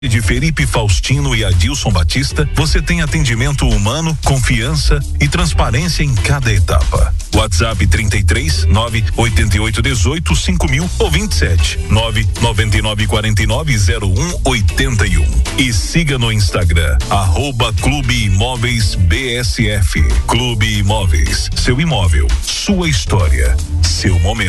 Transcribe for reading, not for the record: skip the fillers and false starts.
De Felipe Faustino e Adilson Batista, você tem atendimento humano, confiança e transparência em cada etapa. WhatsApp 33 988 18 5000 ou 27 999 49 01 81. E siga no Instagram @Clube Imóveis BSF. Clube Imóveis, seu imóvel, sua história, seu momento.